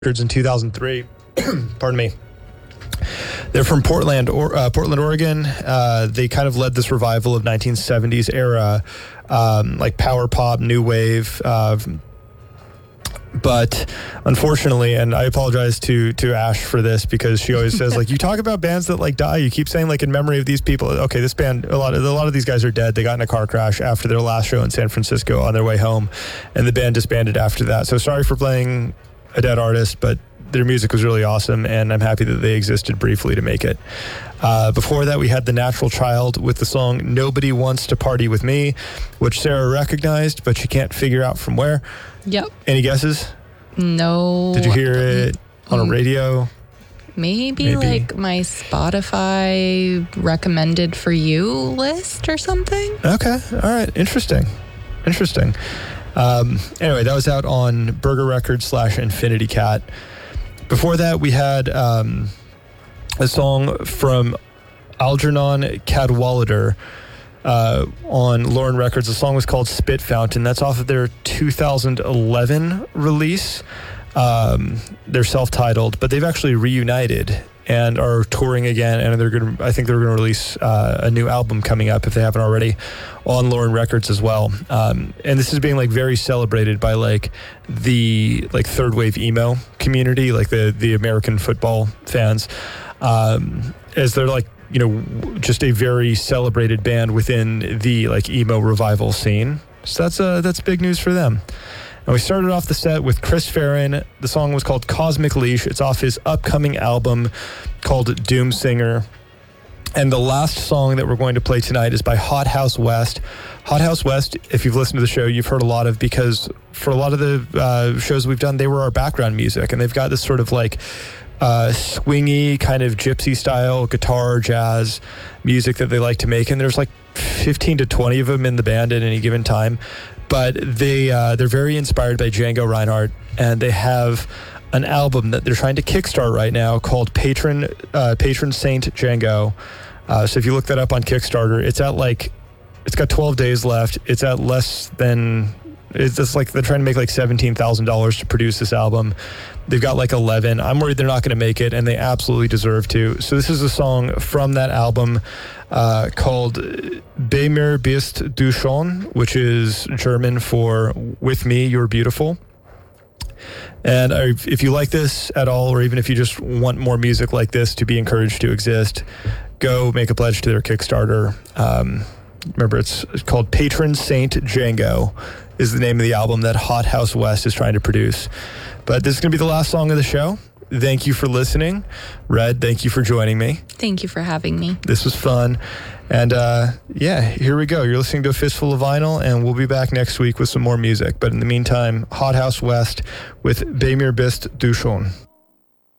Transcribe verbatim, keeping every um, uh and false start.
Records in two thousand three. Pardon me. They're from Portland, or, uh, Portland, Oregon. Uh, they kind of led this revival of nineteen seventies era, um, like power pop, new wave. Uh, but unfortunately, and I apologize to to Ash for this because she always says, like, you talk about bands that like die. You keep saying like in memory of these people. Okay, this band, a lot of a lot of these guys are dead. They got in a car crash after their last show in San Francisco on their way home, and the band disbanded after that. So sorry for playing a dead artist, but their music was really awesome, and I'm happy that they existed briefly to make it. Uh, before that, we had The Natural Child with the song Nobody Wants to Party With Me, which Sarah recognized, but she can't figure out from where. Yep. Any guesses? No. Did you hear it on a radio? Maybe, Maybe. like my Spotify recommended for you list or something. Okay. All right. Interesting. Interesting. Um, anyway, that was out on Burger Records slash Infinity Cat. Before that, we had um, a song from Algernon Cadwallader uh, on Lauren Records. The song was called Spit Fountain. That's off of their two thousand eleven release. Um, they're self-titled, but they've actually reunited and are touring again, and they're going to, I think they're going to release uh, a new album coming up, if they haven't already, on Lauren Records as well. Um, and this is being like very celebrated by like the like third wave emo community, like the the American football fans, um, as they're like, you know, just a very celebrated band within the like emo revival scene. So that's uh that's big news for them. And we started off the set with Chris Farron. The song was called Cosmic Leash. It's off his upcoming album called Doom Singer. And the last song that we're going to play tonight is by Hot House West. Hot House West, if you've listened to the show, you've heard a lot of, because for a lot of the uh, shows we've done, they were our background music. And they've got this sort of like uh, swingy kind of gypsy style guitar, jazz music that they like to make. And there's like fifteen to twenty of them in the band at any given time. But they, uh, they're very inspired by Django Reinhardt, and they have an album that they're trying to kickstart right now called Patron uh, Patron Saint Django. Uh, so if you look that up on Kickstarter, it's at like, it's got twelve days left. It's at less than, it's just like they're trying to make like seventeen thousand dollars to produce this album. They've got like eleven. I'm worried they're not going to make it, and they absolutely deserve to. So this is a song from that album uh, called Bei mir bist du schon, which is German for With Me, You're Beautiful. And if you like this at all, or even if you just want more music like this to be encouraged to exist, go make a pledge to their Kickstarter. Um, remember, it's called Patron Saint Django is the name of the album that Hot House West is trying to produce. But this is going to be the last song of the show. Thank you for listening. Red, thank you for joining me. Thank you for having me. This was fun. And uh, yeah, here we go. You're listening to A Fistful of Vinyl, and we'll be back next week with some more music. But in the meantime, Hot House West with Bei mir bist du schon.